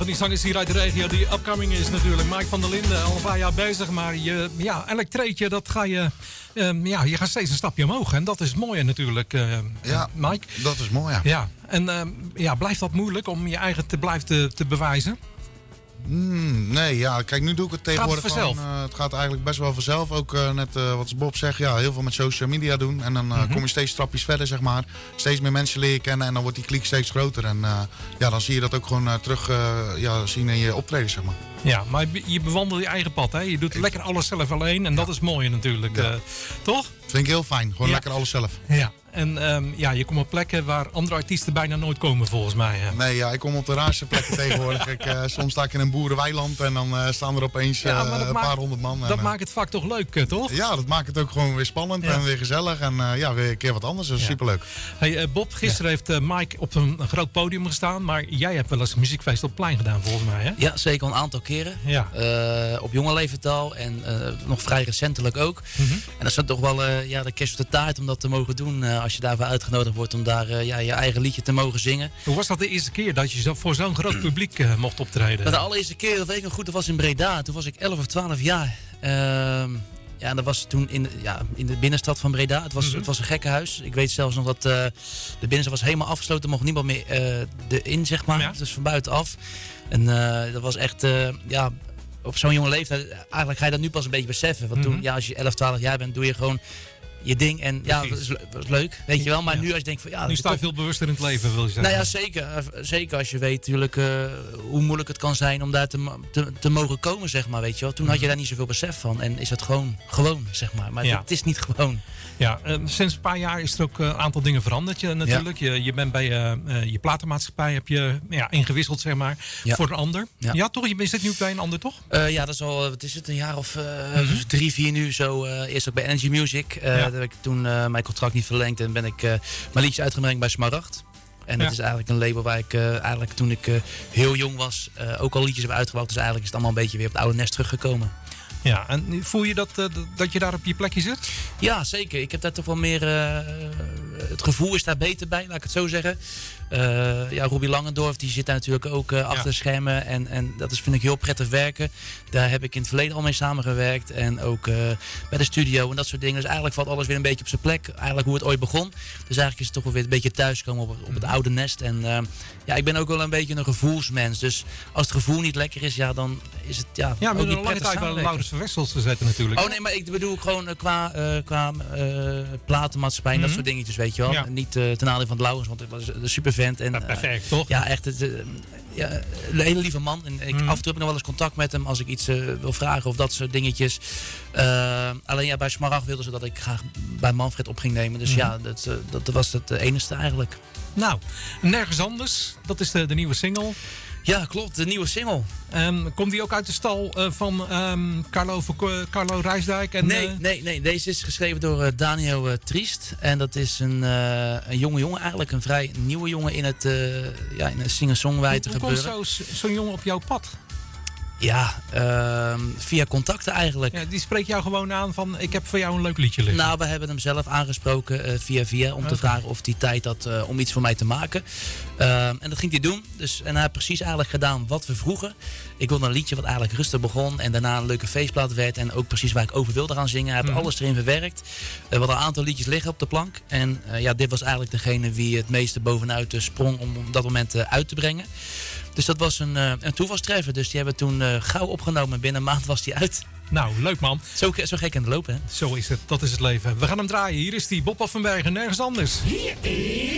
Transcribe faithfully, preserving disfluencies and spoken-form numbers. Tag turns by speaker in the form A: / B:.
A: van die zangers hier uit de regio die upcoming is natuurlijk. Mike van der Linden, al een paar jaar bezig. Maar je, ja, elk treetje, dat ga je... Um, ja, je gaat steeds een stapje omhoog. En dat is het mooie natuurlijk, uh,
B: ja,
A: Mike.
B: Dat is mooi, ja.
A: Ja, en um, ja, blijft dat moeilijk om je eigen te blijven te, te bewijzen?
B: Mm, nee, ja, kijk, nu doe ik het tegenwoordig
A: gaat het
B: gewoon. Uh, het gaat eigenlijk best wel vanzelf. Ook uh, net uh, wat Bob zegt, ja, heel veel met social media doen. En dan uh, mm-hmm. kom je steeds stapjes verder, zeg maar. Steeds meer mensen leren kennen en dan wordt die kliek steeds groter. En uh, ja, dan zie je dat ook gewoon uh, terug uh, ja, zien in je optreden, zeg maar.
A: Ja, maar je bewandelt je eigen pad, hè? Je doet lekker alles zelf alleen en ja. dat is mooi natuurlijk, ja. uh, toch?
B: Vind ik heel fijn, gewoon
A: ja.
B: lekker alles zelf.
A: Ja. En um, ja, je komt op plekken waar andere artiesten bijna nooit komen, volgens mij. Hè?
B: Nee, ja, ik kom op de raarste plekken tegenwoordig. Ik, uh, soms sta ik in een boerenweiland en dan uh, staan er opeens uh, ja, een maakt, paar honderd man.
A: Dat en, uh, maakt het vaak toch leuk, toch?
B: Ja, dat maakt het ook gewoon weer spannend ja. en weer gezellig. En uh, ja, weer een keer wat anders. Dat is ja. superleuk.
A: Hey, uh, Bob, gisteren ja. heeft uh, Mike op een, een groot podium gestaan. Maar jij hebt wel eens een muziekfeest op het plein gedaan, volgens mij, hè?
C: Ja, zeker een aantal keren. Ja. Uh, op jonge leeftijd al en uh, nog vrij recentelijk ook. Mm-hmm. En dat is dan toch wel uh, ja, de kerst op de taart om dat te mogen doen. Uh, als je daarvoor uitgenodigd wordt om daar uh, ja, je eigen liedje te mogen zingen.
A: Hoe was dat de eerste keer dat je zo voor zo'n groot publiek uh, mocht optreden?
C: De allereerste keer, dat weet ik nog goed, dat was in Breda. Toen was ik elf of twaalf jaar. Uh, ja, en dat was toen in, ja, in de binnenstad van Breda. Het was, mm-hmm. het was een gekkenhuis. Ik weet zelfs nog dat uh, de binnenstad was helemaal afgesloten. Er mocht niemand meer uh, erin, zeg maar. Ja. Dus van buitenaf. En uh, dat was echt, uh, ja, op zo'n jonge leeftijd, eigenlijk ga je dat nu pas een beetje beseffen. Want mm-hmm. toen, ja, als je elf, twaalf jaar bent, doe je gewoon je ding en ja, dat is, dat is leuk, weet je wel. Maar ja. nu als je denkt van ja,
A: nu sta je veel bewuster in het leven, wil je zeggen?
C: Nou ja, zeker. Zeker als je weet natuurlijk uh, hoe moeilijk het kan zijn om daar te, te, te mogen komen, zeg maar, weet je wel. Toen had je daar niet zoveel besef van en is het gewoon, gewoon, zeg maar. Maar ja. het is niet gewoon.
A: Ja, uh, sinds een paar jaar is er ook een uh, aantal dingen veranderd je, natuurlijk. Ja. Je, je bent bij uh, uh, je platenmaatschappij, heb je ja, ingewisseld, zeg maar, ja. voor een ander. Ja, ja toch? Je zit nu bij een ander, toch?
C: Uh, ja, dat is al, wat is het, een jaar of uh, mm-hmm. drie, vier nu zo. Uh, eerst ook bij Energy Music. Uh, ja. Daar heb ik toen uh, mijn contract niet verlengd en ben ik uh, mijn liedjes uitgebracht bij Smaragd. En dat ja. is eigenlijk een label waar ik uh, eigenlijk toen ik uh, heel jong was uh, ook al liedjes heb uitgebracht. Dus eigenlijk is het allemaal een beetje weer op het oude nest teruggekomen. Ja,
A: en voel je dat, uh, dat je daar op je plekje zit?
C: Ja, zeker. Ik heb daar toch wel meer... Uh, het gevoel is daar beter bij, laat ik het zo zeggen. Uh, ja, Robbie Langendorf, die zit daar natuurlijk ook uh, achter ja. de schermen. En, en dat is, vind ik heel prettig werken. Daar heb ik in het verleden al mee samengewerkt. En ook uh, bij de studio en dat soort dingen. Dus eigenlijk valt alles weer een beetje op zijn plek. Eigenlijk hoe het ooit begon. Dus eigenlijk is het toch wel weer een beetje thuiskomen op, op het oude nest. En uh, ja, ik ben ook wel een beetje een gevoelsmens. Dus als het gevoel niet lekker is, ja, dan is het ja,
A: ja,
C: ook niet
A: prettig tijd bij Laurens Verwessels te zetten natuurlijk.
C: Oh nee, maar ik bedoel gewoon uh, qua, uh, qua uh, platenmaatschappij en mm-hmm. dat soort dingetjes, weet je wel. Ja. Niet uh, ten aanleven van het Laurens, want ik was een super vent. En,
A: ja, perfect, toch?
C: Uh, ja, echt het, uh, ja, een hele lieve man. En ik, mm. af en toe heb ik nog wel eens contact met hem als ik iets uh, wil vragen of dat soort dingetjes. Uh, alleen ja, bij Smaragd wilden ze dat ik graag bij Manfred op ging nemen. Dus mm. ja, dat, uh, dat was het uh, enigste eigenlijk.
A: Nou, Nergens Anders, dat is de, de nieuwe single.
C: Ja, klopt. De nieuwe single.
A: Um, komt die ook uit de stal uh, van um, Carlo, uh, Carlo Rijsdijk? En,
C: nee,
A: uh...
C: nee, nee. Deze is geschreven door uh, Daniel uh, Triest. En dat is een, uh, een jonge jongen, eigenlijk een vrij nieuwe jongen in het uh, ja, in een singer-songwriter gebeuren.
A: Hoe komt zo'n zo jongen op jouw pad?
C: Ja, uh, via contacten eigenlijk.
A: Ja, die spreekt jou gewoon aan van ik heb voor jou een leuk liedje liggen.
C: Nou, we hebben hem zelf aangesproken uh, via via om okay. te vragen of hij tijd had uh, om iets voor mij te maken. Uh, en dat ging hij doen. Dus, en hij heeft precies eigenlijk gedaan wat we vroegen. Ik wilde een liedje wat eigenlijk rustig begon en daarna een leuke feestplaat werd. En ook precies waar ik over wilde gaan zingen. Hij heeft mm. alles erin verwerkt. Uh, we hadden een aantal liedjes liggen op de plank. En uh, ja, dit was eigenlijk degene wie het meeste bovenuit uh, sprong om op dat moment uh, uit te brengen. Dus dat was een, uh, een toevalstreffer. Dus die hebben we toen uh, gauw opgenomen. Binnen een maand was die uit.
A: Nou, leuk man.
C: Zo, zo gek in de loop, hè?
A: Zo is het. Dat is het leven. We gaan hem draaien. Hier is die Bob Offenbergen. Nergens Anders.